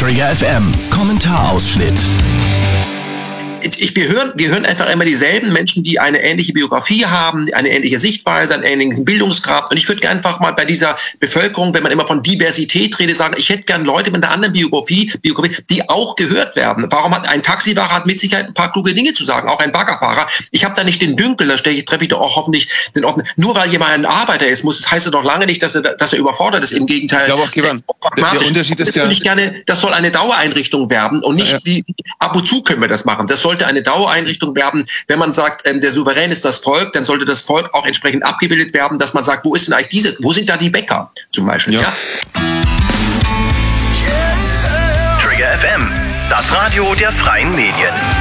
Trigger FM Kommentarausschnitt. Wir hören einfach immer dieselben Menschen, die eine ähnliche Biografie haben, eine ähnliche Sichtweise, einen ähnlichen Bildungsgrad. Und ich würde einfach mal bei dieser Bevölkerung, wenn man immer von Diversität redet, sagen, ich hätte gern Leute mit einer anderen Biografie, die auch gehört werden. Warum hat ein Taxifahrer hat mit Sicherheit ein paar kluge Dinge zu sagen, auch ein Baggerfahrer. Ich habe da nicht den Dünkel, treffe ich doch auch hoffentlich den offenen. Nur weil jemand ein Arbeiter ist, heißt es doch lange nicht, dass er überfordert ist. Im Gegenteil. Ich glaube auch, Kevan, der Unterschied ist ja... Das soll eine Dauereinrichtung werden und nicht wie ab und zu können wir das machen. Das sollte eine Dauereinrichtung werden. Wenn man sagt, der Souverän ist das Volk, dann sollte das Volk auch entsprechend abgebildet werden, dass man sagt, wo sind da die Bäcker zum Beispiel? Ja. Trigger FM, das Radio der freien Medien.